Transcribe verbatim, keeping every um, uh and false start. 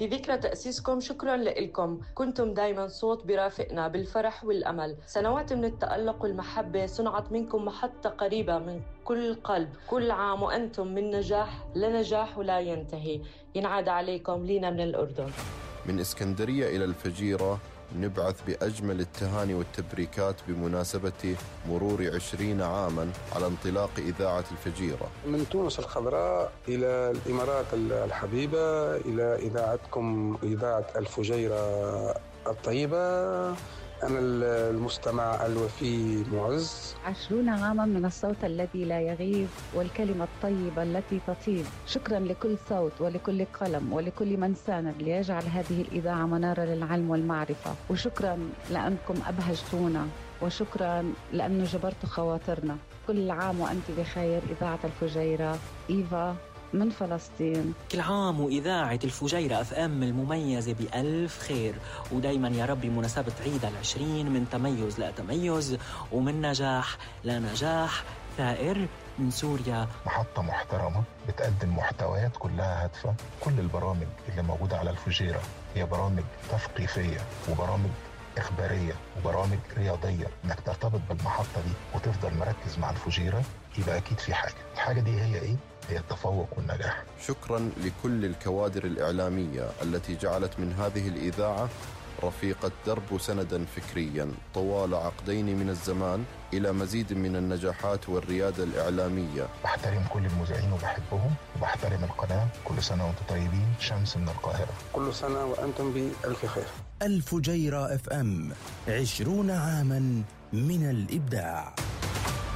في ذكرى تأسيسكم. شكراً لكم، كنتم دايماً صوت برافقنا بالفرح والأمل. سنوات من التألق والمحبة صنعت منكم محطة قريبة من كل قلب. كل عام وأنتم من نجاح لنجاح ولا ينتهي. ينعاد عليكم لينا من الأردن. من إسكندرية إلى الفجيرة نبعث بأجمل التهاني والتبريكات بمناسبة مرور عشرين عاماً على انطلاق إذاعة الفجيرة. من تونس الخضراء إلى الإمارات الحبيبة، إلى إذاعتكم إذاعة الفجيرة الطيبة. أنا المستمع الوفي معز. عشرون عاما من الصوت الذي لا يغيب والكلمة الطيبة التي تطيب. شكرا لكل صوت ولكل قلم ولكل من ساند ليجعل هذه الإذاعة منارة للعلم والمعرفة. وشكرا لأنكم أبهجتونا، وشكرا لأنه جبرتوا خواطرنا. كل عام وأنت بخير إذاعة الفجيرة. إيفا من فلسطين. كل عام وإذاعة الفجيرة أف أم المميزة بألف خير، ودايما يا رب مناسبة عيد العشرين من تميز لتميز ومن نجاح لنجاح. ثائر من سوريا. محطة محترمة بتقدم محتويات كلها هادفة. كل البرامج اللي موجودة على الفجيرة هي برامج تثقيفية وبرامج إخبارية وبرامج رياضية. إنك ترتبط بالمحطة دي وتفضل مركز مع الفجيرة يبقى أكيد في حاجة. الحاجة دي هي إيه؟ هي التفوق والنجاح. شكرا لكل الكوادر الإعلامية التي جعلت من هذه الإذاعة رفيقة درب سندا فكريا طوال عقدين من الزمان إلى مزيد من النجاحات والريادة الإعلامية. بحترم كل المذيعين وبحبهم وبحترم القناة. كل سنة وانتم طيبين. شمس من القاهرة. كل سنة وأنتم بألف خير. الفجيرة اف ام، عشرون عاما من الإبداع.